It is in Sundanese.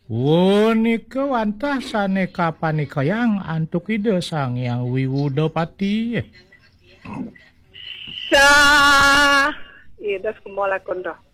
Nike wantah saneka panikayang antuk ide sang yang Wiwudopati. Sa, das kumola kondo.